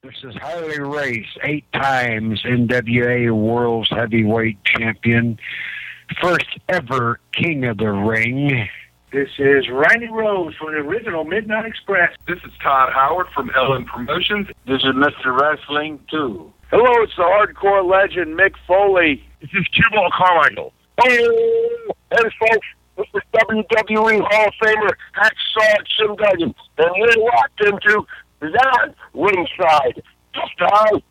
This is Harley Race, 8 times NWA World's Heavyweight Champion, first ever King of the Ring. This is Randy Rose from the original Midnight Express. This is Todd Howard from Ellen Promotions. This is Mr. Wrestling 2. Hello, it's the hardcore legend, Mick Foley. This is Q-Ball Carmichael. Hey, folks, this is WWE Hall of Famer Hacksaw Jim Duggan, and we're locked into that ringside. Tough guy.